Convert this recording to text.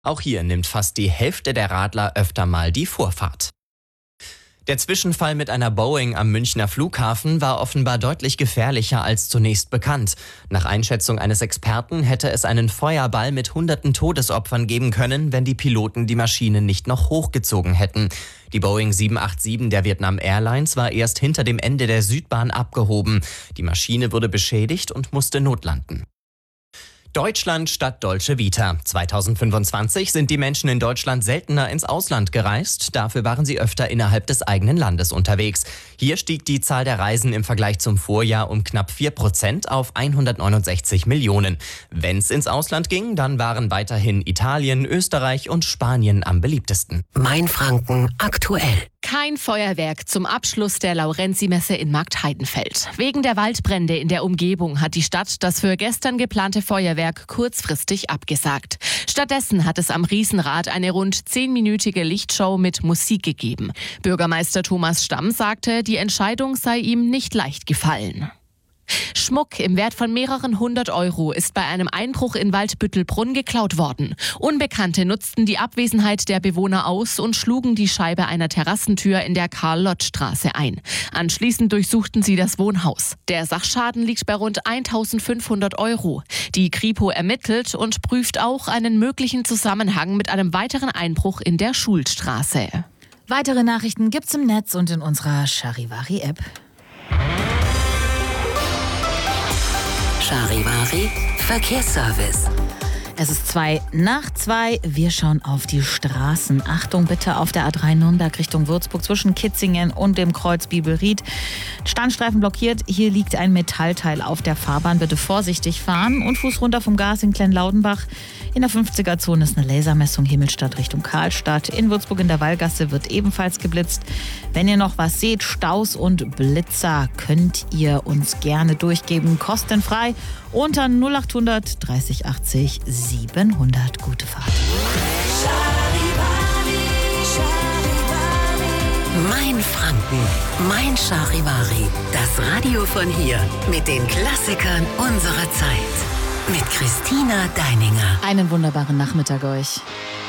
Auch hier nimmt fast die Hälfte der Radler öfter mal die Vorfahrt. Der Zwischenfall mit einer Boeing am Münchner Flughafen war offenbar deutlich gefährlicher als zunächst bekannt. Nach Einschätzung eines Experten hätte es einen Feuerball mit hunderten Todesopfern geben können, wenn die Piloten die Maschine nicht noch hochgezogen hätten. Die Boeing 787 der Vietnam Airlines war erst hinter dem Ende der Südbahn abgehoben. Die Maschine wurde beschädigt und musste notlanden. Deutschland statt Dolce Vita. 2025 sind die Menschen in Deutschland seltener ins Ausland gereist. Dafür waren sie öfter innerhalb des eigenen Landes unterwegs. Hier stieg die Zahl der Reisen im Vergleich zum Vorjahr um knapp 4% auf 169 Millionen. Wenn es ins Ausland ging, dann waren weiterhin Italien, Österreich und Spanien am beliebtesten. Mainfranken aktuell. Kein Feuerwerk zum Abschluss der Laurenzi-Messe in Marktheidenfeld. Wegen der Waldbrände in der Umgebung hat die Stadt das für gestern geplante Feuerwerk kurzfristig abgesagt. Stattdessen hat es am Riesenrad eine rund 10-minütige Lichtshow mit Musik gegeben. Bürgermeister Thomas Stamm sagte, die Entscheidung sei ihm nicht leicht gefallen. Schmuck im Wert von mehreren 100 Euro ist bei einem Einbruch in Waldbüttelbrunn geklaut worden. Unbekannte nutzten die Abwesenheit der Bewohner aus und schlugen die Scheibe einer Terrassentür in der Karl-Lott-Straße ein. Anschließend durchsuchten sie das Wohnhaus. Der Sachschaden liegt bei rund 1.500 Euro. Die Kripo ermittelt und prüft auch einen möglichen Zusammenhang mit einem weiteren Einbruch in der Schulstraße. Weitere Nachrichten gibt's im Netz und in unserer Charivari-App. Charivari Verkehrsservice. Es ist 2:02. Wir schauen auf die Straßen. Achtung bitte auf der A3 Nürnberg Richtung Würzburg zwischen Kitzingen und dem Kreuz Bibelried. Standstreifen blockiert. Hier liegt ein Metallteil auf der Fahrbahn. Bitte vorsichtig fahren und Fuß runter vom Gas in Klenlaudenbach. In der 50er-Zone ist eine Lasermessung Himmelstadt Richtung Karlstadt. In Würzburg in der Wallgasse wird ebenfalls geblitzt. Wenn ihr noch was seht, Staus und Blitzer, könnt ihr uns gerne durchgeben. Kostenfrei unter 0800 30 80 700. Gute Fahrt. Mainfranken, mein Charivari. Das Radio von hier mit den Klassikern unserer Zeit. Mit Christina Deininger. Einen wunderbaren Nachmittag euch.